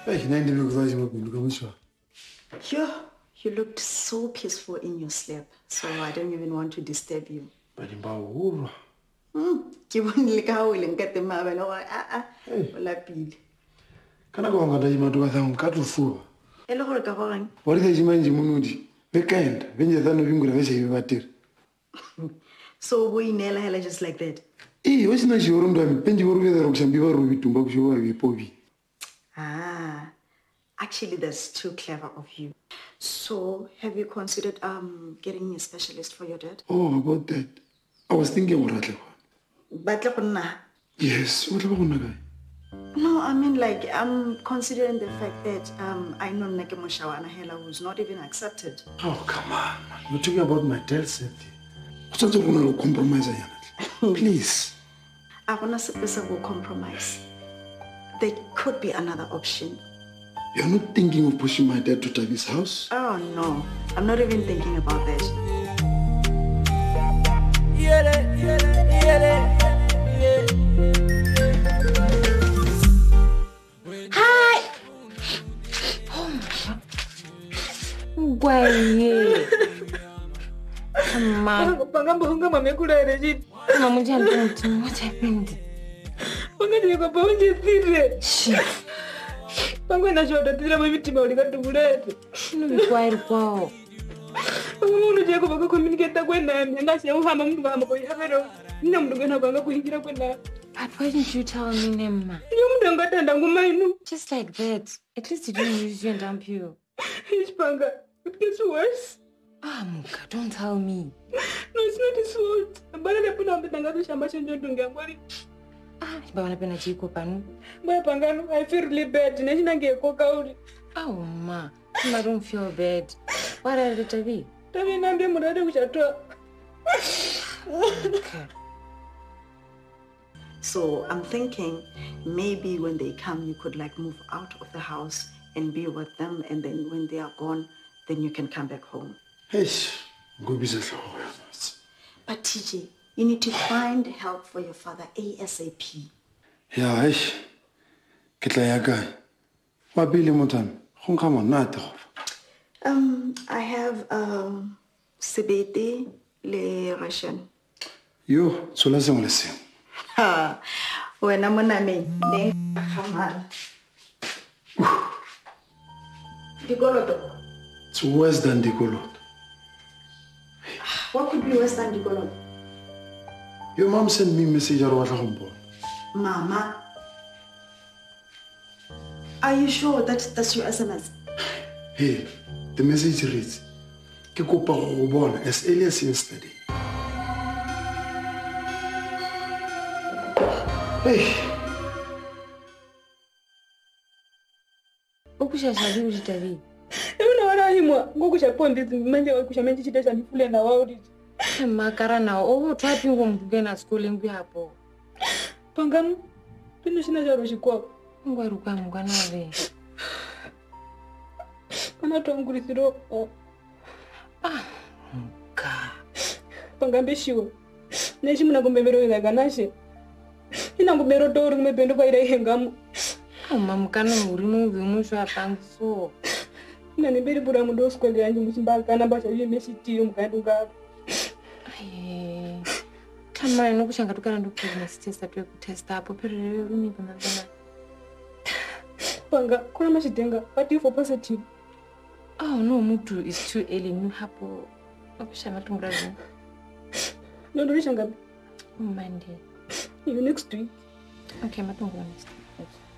Hey, 90 look like you. You looked so peaceful in your sleep, so I don't even want to disturb you. But in Bauru. Can I go on the Imadu with them cattle fool? Hello, Gavang. What is the Manji? The kind, when you're done with him, So we nail hella just like that. Eh, what's not your room? Penji with the rocks and people will be to box you away, Poby. Ah, actually, that's too clever of you. So, have you considered getting a specialist for your dad? Oh, about that. I was thinking about that. But yes, what about guy? no, I mean like I'm considering the fact that I know Nekemoshawana Hela who's not even accepted. Oh, come on, man. You're talking about my dad's safety. What's not going to compromise? Please. I want to will compromise. There could be another option. You're not thinking of pushing my dad to Tavi's house? Oh no, I'm not even thinking about that. Hi! Oh my God. Why? Come on. What happened? Shit. But why didn't you tell me, Nemma? Just like that. At least you didn't use you and dump you. It gets worse. Ah, Muka, don't tell me. No, it's not his fault. I feel really bad. Oh, Ma. I don't feel bad. What are the TV? Okay. So I'm thinking maybe when they come, you could like move out of the house and be with them. And then when they are gone, then you can come back home. Hey, go busy. But TJ, you need to find help for your father ASAP. Yeah, hey. Kitlayaga. Wabili Montan. Come on, not. I have Sebete le Russian. You, so let's see. Ha, when I'm on a name, Digoloto. It's worse than Digolot. What could be worse than Digolot? Your mom sent me a message at home. Mama, are you sure that's your SMS? Hey, the message reads, Kikopa Robon as early as yesterday. Hey. Okusha shali ujitavi. Makara now. Oh, try to go to schooling. We have Pangam, finish na jaro shikwa. Ngwaruka muganawe. Ana tongurithiro. Ah, God. Pangambe shiwo. Neshi muna kumbembero ila ganashe. Ina kumbero toru kumependo kwa ila hengamu. Mamukano uri mumusho apanso. Ina nibiri bura mudo skole yanji muchimbaka na basha yime shitiyo mukandunga. Aye. Kama inokushanga tukana ndokuzina sitesa pye kutesta apo perere rumi panazana. Panga kuna mashitenga what if positive? Oh no, mutu is too early new hapo. Okusha matungurazi. No do rishanga. Monday. You next week. Okay, matungurazi next week.